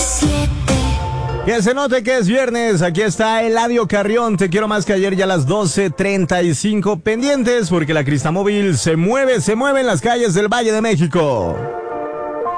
Que se note que es viernes, aquí está Eladio Carrión, te quiero más que ayer ya a las 12:35, pendientes porque la Cristamóvil se mueve en las calles del Valle de México.